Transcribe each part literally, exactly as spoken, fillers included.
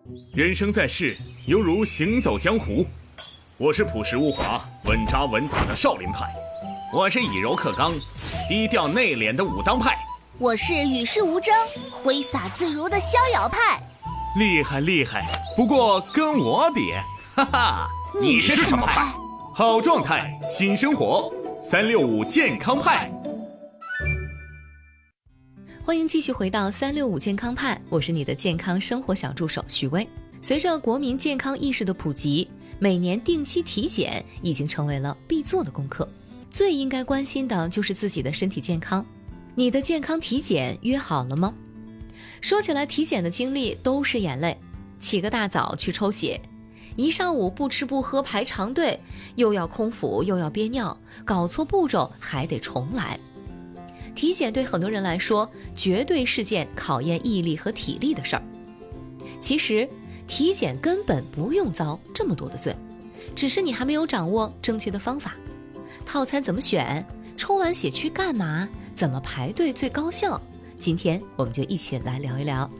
人生在世，犹如行走江湖。我是朴实无华、稳扎稳打的少林派，我是以柔克刚、低调内敛的武当派， 我是与世无争、挥洒自如的逍遥派。 厉害厉害，不过跟我比，哈哈， 你是什么派？ 好状态，新生活，三六五健康派。 欢迎继续回到三六五健康派，我是你的健康生活小助手徐薇。随着国民健康意识的普及，每年定期体检已经成为了必做的功课。最应该关心的就是自己的身体健康。你的健康体检约好了吗？说起来，体检的经历都是眼泪。起个大早去抽血，一上午不吃不喝排长队，又要空腹又要憋尿，搞错步骤还得重来。体检对很多人来说，绝对是件考验毅力和体力的事儿。其实，体检根本不用遭这么多的罪，只是你还没有掌握正确的方法。套餐怎么选？抽完血去干嘛？怎么排队最高效？今天我们就一起来聊一聊。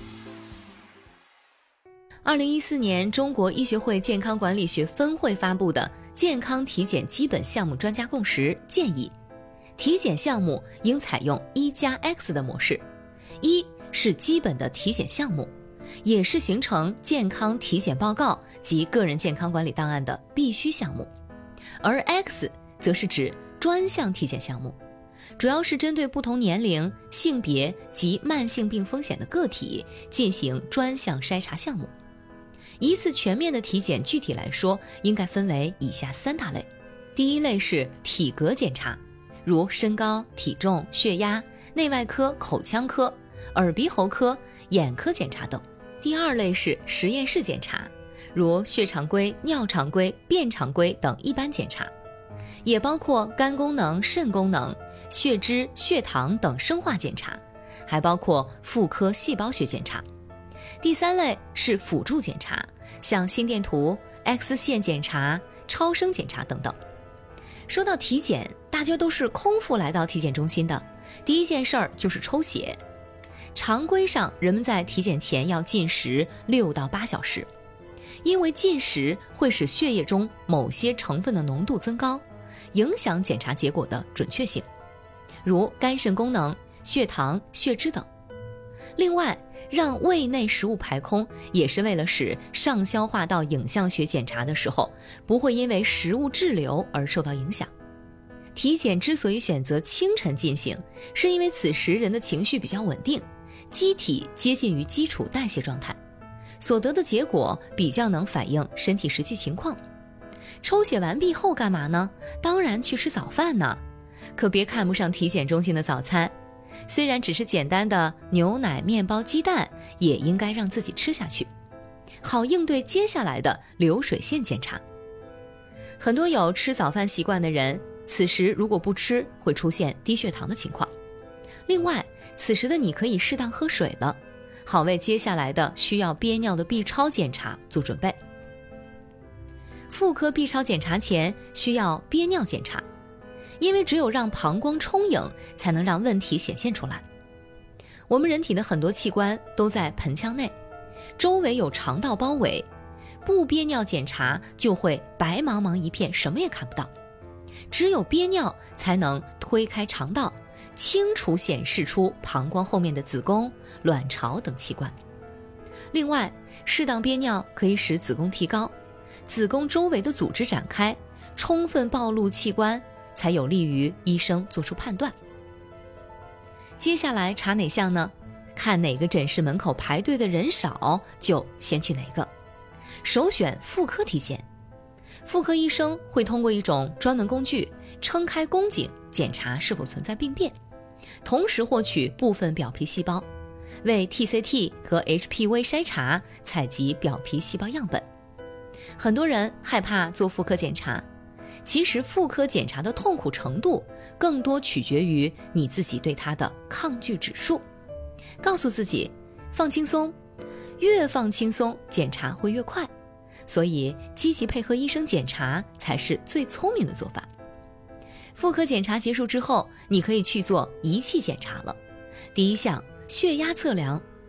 二零一四年，中国医学会健康管理学分会发布的《健康体检基本项目专家共识》建议，体检项目应采用一加 X 的模式，一是基本的体检项目，也是形成健康体检报告及个人健康管理档案的必须项目，而 X 则是指专项体检项目，主要是针对不同年龄、性别及慢性病风险的个体进行专项筛查项目。一次全面的体检具体来说应该分为以下三大类。第一类是体格检查，如身高、体重、血压、内外科、口腔科、耳鼻喉科、眼科检查等。第二类是实验室检查，如血常规、尿常规、便常规等一般检查，也包括肝功能、肾功能、血脂、血糖等生化检查，还包括妇科细胞学检查。第三类是辅助检查，像心电图、X 线检查、超声检查等等。说到体检，大家都是空腹来到体检中心的，第一件事儿就是抽血。常规上，人们在体检前要禁食六到八小时，因为禁食会使血液中某些成分的浓度增高，影响检查结果的准确性，如肝肾功能、血糖、血脂等。另外，让胃内食物排空也是为了使上消化道影像学检查的时候不会因为食物滞留而受到影响。体检之所以选择清晨进行，是因为此时人的情绪比较稳定，机体接近于基础代谢状态，所得的结果比较能反映身体实际情况。抽血完毕后干嘛呢？当然去吃早饭呢。可别看不上体检中心的早餐，虽然只是简单的牛奶、面包、鸡蛋，也应该让自己吃下去，好应对接下来的流水线检查。很多有吃早饭习惯的人，此时如果不吃，会出现低血糖的情况。另外，此时的你可以适当喝水了，好为接下来的需要憋尿的 B 超检查做准备。妇科 B 超检查前需要憋尿检查，因为只有让膀胱充盈，才能让问题显现出来。我们人体的很多器官都在盆腔内，周围有肠道包围，不憋尿检查就会白茫茫一片，什么也看不到。只有憋尿才能推开肠道，清楚显示出膀胱后面的子宫、卵巢等器官。另外，适当憋尿可以使子宫提高，子宫周围的组织展开，充分暴露器官，才有利于医生做出判断。接下来查哪项呢？看哪个诊室门口排队的人少，就先去哪个。首选妇科体检，妇科医生会通过一种专门工具撑开宫颈，检查是否存在病变，同时获取部分表皮细胞，为 T C T 和 H P V 筛查采集表皮细胞样本。很多人害怕做妇科检查，其实妇科检查的痛苦程度更多取决于你自己对它的抗拒指数。告诉自己放轻松，越放轻松检查会越快，所以积极配合医生检查才是最聪明的做法。妇科检查结束之后，你可以去做仪器检查了。第一项，血压测量。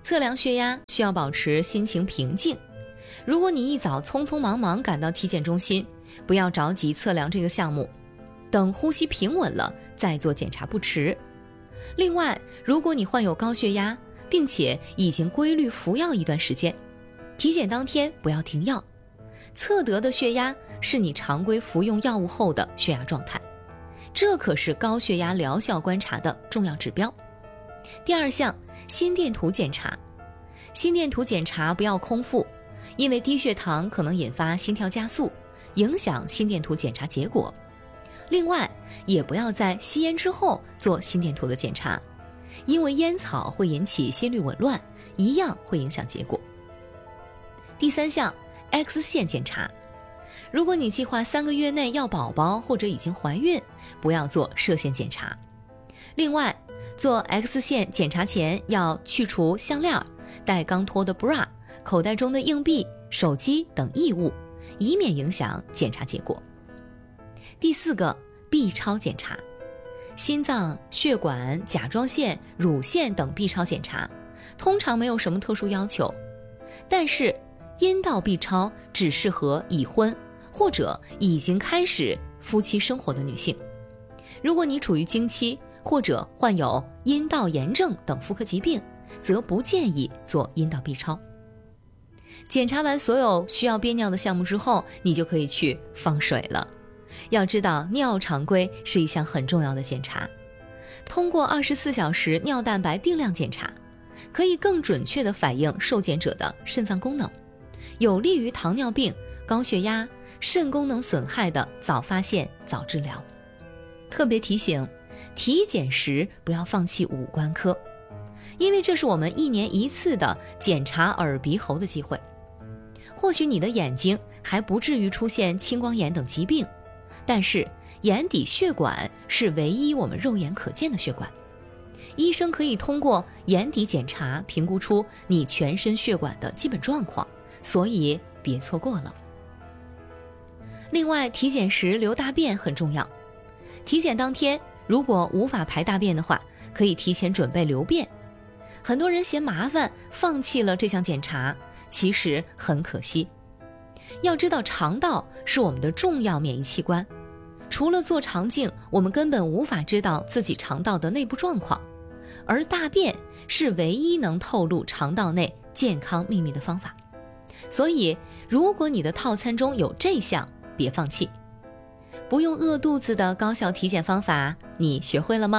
测量血压需要保持心情平静。如果你一早匆匆忙忙赶到体检中心，不要着急测量这个项目，等呼吸平稳了再做检查不迟。另外，如果你患有高血压，并且已经规律服药一段时间，体检当天不要停药。测得的血压是你常规服用药物后的血压状态，这可是高血压疗效观察的重要指标。第二项，心电图检查。心电图检查不要空腹，因为低血糖可能引发心跳加速，影响心电图检查结果。另外，也不要在吸烟之后做心电图的检查，因为烟草会引起心律紊乱，一样会影响结果。第三项， X 线检查。如果你计划三个月内要宝宝或者已经怀孕，不要做射线检查。另外，做 X 线检查前要去除项链、带钢托的 bra、口袋中的硬币、手机等异物，以免影响检查结果。第四个， B 超检查。心脏、血管、甲状腺、乳腺等 B 超检查通常没有什么特殊要求，但是阴道 B 超只适合已婚或者已经开始夫妻生活的女性。如果你处于经期或者患有阴道炎症等妇科疾病，则不建议做阴道 B 超。检查完所有需要憋尿的项目之后，你就可以去放水了。要知道，尿常规是一项很重要的检查。通过二十四小时尿蛋白定量检查，可以更准确地反映受检者的肾脏功能，有利于糖尿病、高血压、肾功能损害的早发现、早治疗。特别提醒，体检时不要放弃五官科，因为这是我们一年一次的检查耳鼻喉的机会。或许你的眼睛还不至于出现青光眼等疾病，但是眼底血管是唯一我们肉眼可见的血管，医生可以通过眼底检查评估出你全身血管的基本状况，所以别错过了。另外，体检时留大便很重要。体检当天如果无法排大便的话，可以提前准备留便。很多人嫌麻烦，放弃了这项检查，其实很可惜。要知道，肠道是我们的重要免疫器官，除了做肠镜，我们根本无法知道自己肠道的内部状况，而大便是唯一能透露肠道内健康秘密的方法。所以，如果你的套餐中有这项，别放弃。不用饿肚子的高效体检方法，你学会了吗？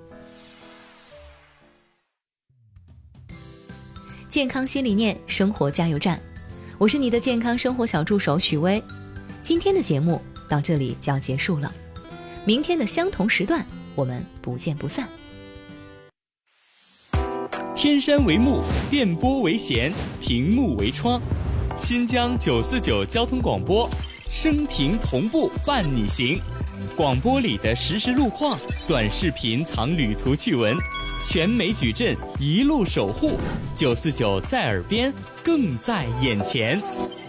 健康新理念，生活加油站。我是你的健康生活小助手许巍。今天的节目到这里就要结束了，明天的相同时段我们不见不散。 天山为幕，电波为弦，屏幕为窗。新疆九四九交通广播，声屏同步伴你行。广播里的实时路况，短视频藏旅途趣闻，全美矩阵一路守护。九四九在耳边，更在眼前。